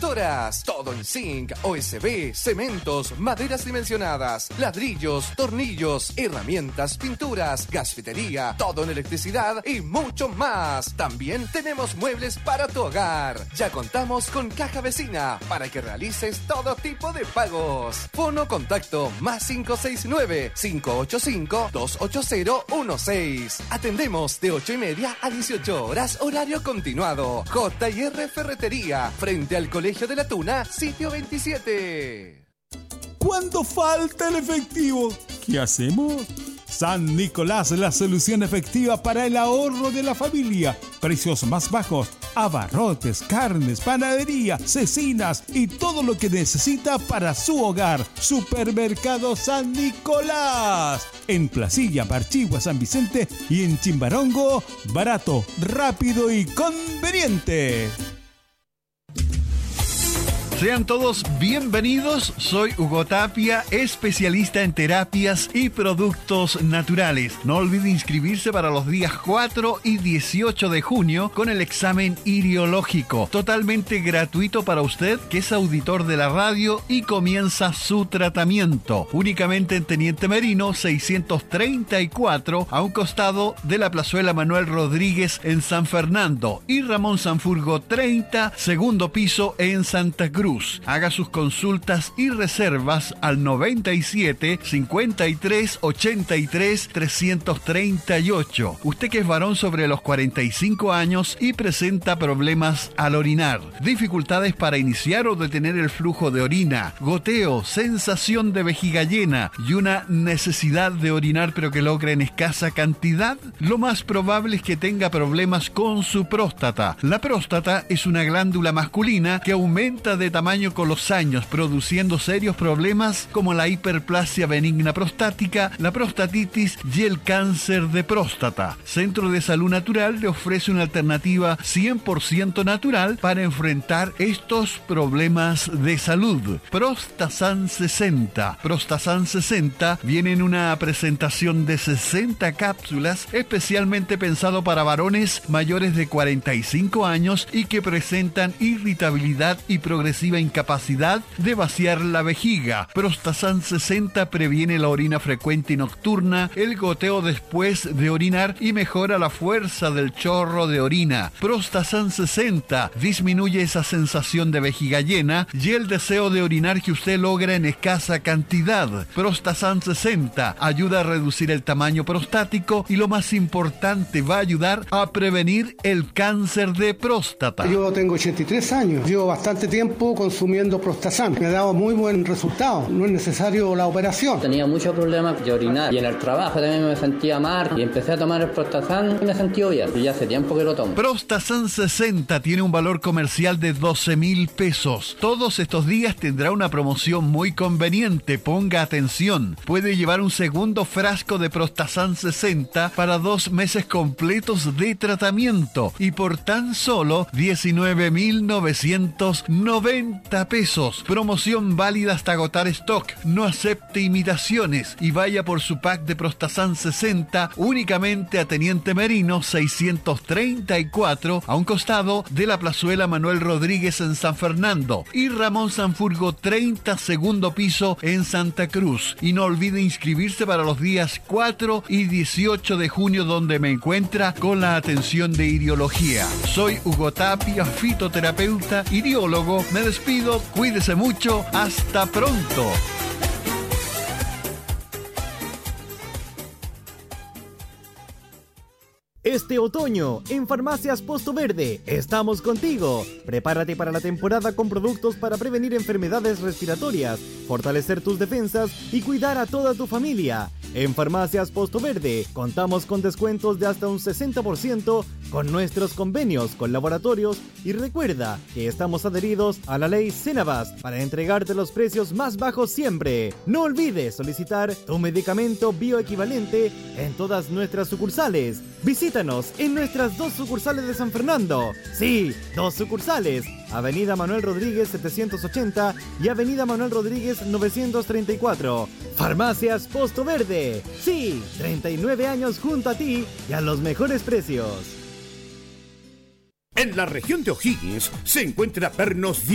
Constructoras. Todo en zinc, OSB, cementos, maderas dimensionadas, ladrillos, tornillos, herramientas, pinturas, gasfitería, todo en electricidad y mucho más. También tenemos muebles para tu hogar. Ya contamos con caja vecina para que realices todo tipo de pagos. Fono contacto más 569-585-28016. Atendemos de 8:30 a 18 horas, horario continuado. J&R Ferretería, frente al Colegio de la Tuna, sitio 27. ¿Cuándo falta el efectivo? ¿Qué hacemos? San Nicolás, la solución efectiva para el ahorro de la familia. Precios más bajos, abarrotes, carnes, panadería, cecinas y todo lo que necesita para su hogar. Supermercado San Nicolás. En Placilla, Parchigua, San Vicente y en Chimbarongo, barato, rápido y conveniente. Sean todos bienvenidos, soy Hugo Tapia, especialista en terapias y productos naturales. No olvide inscribirse para los días 4 y 18 de junio con el examen iriológico, totalmente gratuito para usted que es auditor de la radio y comienza su tratamiento. Únicamente en Teniente Merino 634, a un costado de la Plazuela Manuel Rodríguez en San Fernando, y Ramón Sanfurgo 30, segundo piso en Santa Cruz. Haga sus consultas y reservas al 97 53 83 338. Usted que es varón sobre los 45 años y presenta problemas al orinar, dificultades para iniciar o detener el flujo de orina, goteo, sensación de vejiga llena y una necesidad de orinar pero que logra en escasa cantidad, lo más probable es que tenga problemas con su próstata. La próstata es una glándula masculina que aumenta de tamaño con los años, produciendo serios problemas como la hiperplasia benigna prostática, la prostatitis y el cáncer de próstata. Centro de Salud Natural le ofrece una alternativa 100% natural para enfrentar estos problemas de salud. Prostasan 60. Prostasan 60 viene en una presentación de 60 cápsulas especialmente pensado para varones mayores de 45 años y que presentan irritabilidad y progresiva incapacidad de vaciar la vejiga. Prostasan 60 previene la orina frecuente y nocturna, el goteo después de orinar y mejora la fuerza del chorro de orina. Prostasan 60 disminuye esa sensación de vejiga llena y el deseo de orinar que usted logra en escasa cantidad. Prostasan 60 ayuda a reducir el tamaño prostático y, lo más importante, va a ayudar a prevenir el cáncer de próstata. Yo tengo 83 años, llevo bastante tiempo consumiendo Prostasan. Me ha dado muy buen resultado. No es necesario la operación. Tenía muchos problemas de orinar y en el trabajo también me sentía mal y empecé a tomar el Prostasan y me sentí bien. Y ya hace tiempo que lo tomo. Prostasan 60 tiene un valor comercial de 12,000 pesos. Todos estos días tendrá una promoción muy conveniente. Ponga atención. Puede llevar un segundo frasco de Prostasan 60 para 2 meses completos de tratamiento y por tan solo 19,990 pesos. Promoción válida hasta agotar stock. No acepte imitaciones y vaya por su pack de Prostasan 60 únicamente a Teniente Merino 634, a un costado de la Plazuela Manuel Rodríguez en San Fernando, y Ramón Sanfurgo 30, segundo piso en Santa Cruz. Y no olvide inscribirse para los días 4 y 18 de junio, donde me encuentra con la atención de iriología. Soy Hugo Tapia, fitoterapeuta, iriólogo. Me despido, cuídese mucho, hasta pronto. Este otoño, en Farmacias Posto Verde, estamos contigo. Prepárate para la temporada con productos para prevenir enfermedades respiratorias, fortalecer tus defensas y cuidar a toda tu familia. En Farmacias Posto Verde, contamos con descuentos de hasta un 60% con nuestros convenios con laboratorios, y recuerda que estamos adheridos a la ley Cenabast para entregarte los precios más bajos siempre. No olvides solicitar tu medicamento bioequivalente en todas nuestras sucursales. Visítanos en nuestras 2 sucursales de San Fernando. Sí, 2 sucursales. Avenida Manuel Rodríguez 780 y Avenida Manuel Rodríguez 934. Farmacias Posto Verde. Sí, 39 años junto a ti y a los mejores precios. En la región de O'Higgins se encuentra Pernos